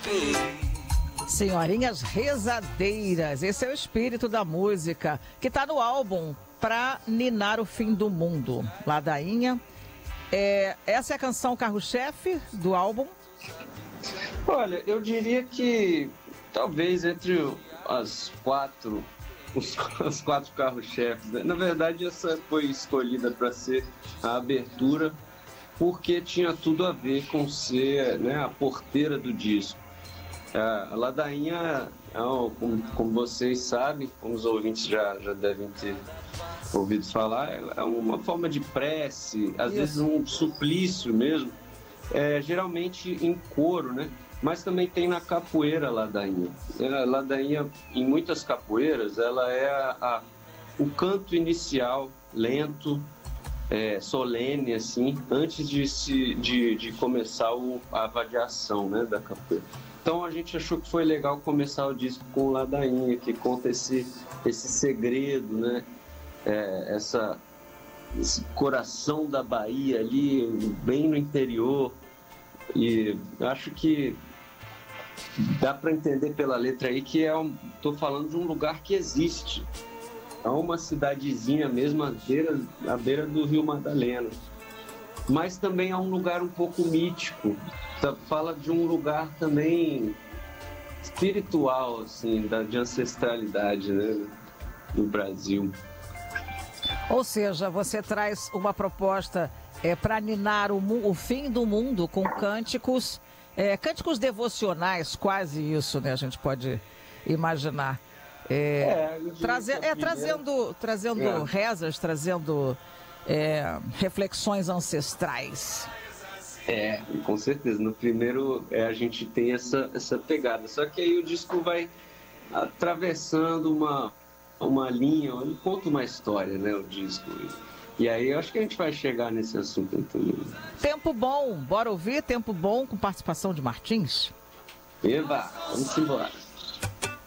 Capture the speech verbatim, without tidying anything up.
Senhorinhas rezadeiras, esse é o espírito da música que está no álbum Pra Ninar o Fim do Mundo. Ladainha, é, essa é a canção carro-chefe do álbum? Olha, eu diria que talvez entre as quatro, os, os quatro carros-chefes, né? Na verdade, essa foi escolhida para ser a abertura, porque tinha tudo a ver com ser, né, a porteira do disco. A Ladainha, como, como vocês sabem, como os ouvintes já, já devem ter ouvido falar, é uma forma de prece, às Isso. vezes um suplício mesmo, é, geralmente em coro, né? Mas também tem na capoeira a Ladainha. A Ladainha, em muitas capoeiras, ela é a, a, o canto inicial, lento, é, solene, assim, antes de, se, de, de começar o, a vadiação, né, da capoeira. Então a gente achou que foi legal começar o disco com Ladainha, que conta esse, esse segredo, né? É, essa, esse coração da Bahia ali, bem no interior. E acho que dá para entender pela letra aí que é um, tô falando de um lugar que existe. É uma cidadezinha mesmo à beira, à beira do Rio Madalena. Mas também é um lugar um pouco mítico. Fala de um lugar também espiritual, assim, da, de ancestralidade, né, do Brasil. Ou seja, você traz uma proposta é, para ninar o, o fim do mundo com cânticos, é, cânticos devocionais, quase isso, né? A gente pode imaginar. É, é, traze, é trazendo, trazendo é. rezas, trazendo é, reflexões ancestrais. É, com certeza. No primeiro é, a gente tem essa, essa pegada. Só que aí o disco vai atravessando uma, uma linha, ele conta uma história, né, o disco. E aí eu acho que a gente vai chegar nesse assunto também. Tempo Bom, bora ouvir Tempo Bom com participação de Martins? Eva, vamos embora.